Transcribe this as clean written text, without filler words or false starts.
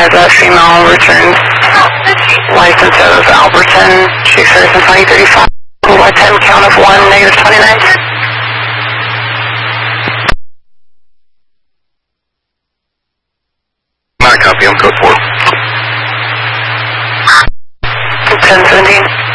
advise that female returns license of Alberton. She expires in 2035. 10 count of 1, negative 29. Not a copy, I'm code 4. 1017.